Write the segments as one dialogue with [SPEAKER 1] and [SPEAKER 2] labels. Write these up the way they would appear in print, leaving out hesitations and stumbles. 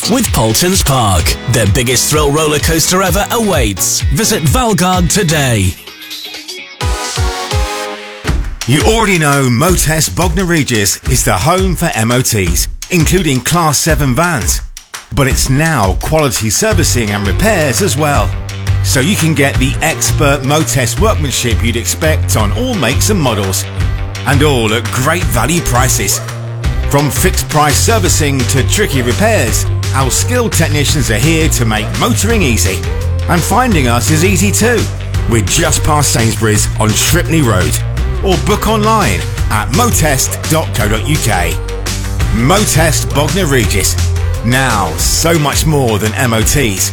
[SPEAKER 1] with Paultons Park. Their biggest thrill roller coaster ever awaits. Visit Valgard today.
[SPEAKER 2] You already know Motest Bognor Regis is the home for MOTs, including Class 7 vans. But it's now quality servicing and repairs as well. So you can get the expert Motest workmanship you'd expect on all makes and models. And all at great value prices. From fixed price servicing to tricky repairs, our skilled technicians are here to make motoring easy. And finding us is easy too. We're just past Sainsbury's on Shripney Road. Or book online at motest.co.uk. Motest Bognor Regis. Now, so much more than MOTs.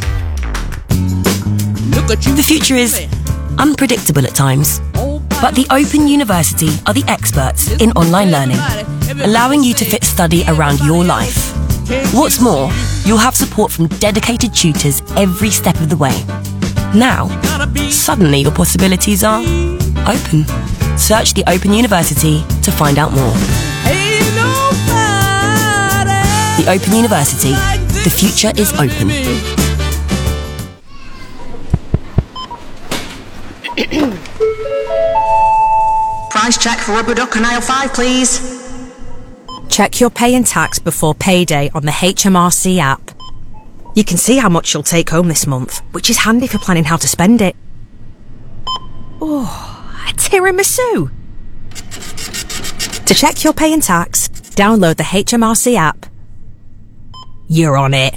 [SPEAKER 3] The future is unpredictable at times, but the Open University are the experts in online learning, allowing you to fit study around your life. What's more, you'll have support from dedicated tutors every step of the way. Now, suddenly your possibilities are open. Search the Open University to find out more. The Open University. The future is open.
[SPEAKER 4] Price check for rubber duck on aisle 5, please.
[SPEAKER 5] Check your pay and tax before payday on the HMRC app. You can see how much you'll take home this month, which is handy for planning how to spend it. Oh, a tiramisu! To check your pay and tax, download the HMRC app. You're on it.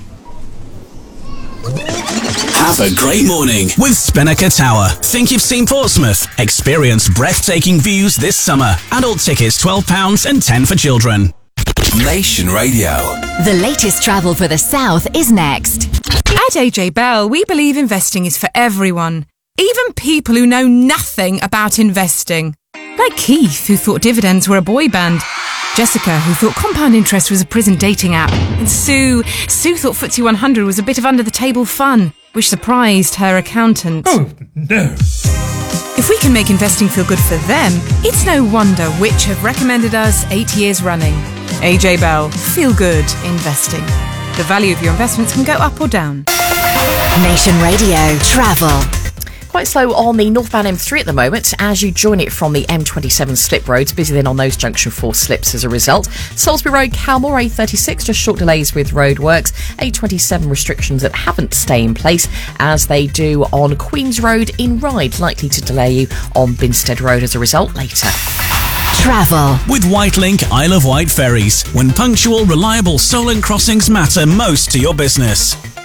[SPEAKER 1] Have a great morning with Spinnaker Tower. Think you've seen Portsmouth? Experience breathtaking views this summer. Adult tickets £12 and £10 for children.
[SPEAKER 6] Nation Radio.
[SPEAKER 7] The latest travel for the South is next.
[SPEAKER 8] At AJ Bell, we believe investing is for everyone, even people who know nothing about investing. Like Keith, who thought dividends were a boy band. Jessica, who thought compound interest was a prison dating app. And Sue thought FTSE 100 was a bit of under-the-table fun, which surprised her accountant.
[SPEAKER 9] Oh, no.
[SPEAKER 8] If we can make investing feel good for them, it's no wonder which have recommended us 8 years running. AJ Bell, feel good investing. The value of your investments can go up or down.
[SPEAKER 7] Nation Radio Travel.
[SPEAKER 10] Quite slow on the northbound M3 at the moment as you join it from the M27 slip roads. Busy then on those junction 4 slips as a result. Salisbury Road, Calmore, A36, just short delays with roadworks. A27 restrictions that haven't stayed in place as they do on Queen's Road in Ryde, likely to delay you on Binstead Road as a result later.
[SPEAKER 7] Travel.
[SPEAKER 1] With Whitelink Isle of Wight ferries. When punctual, reliable Solent crossings matter most to your business.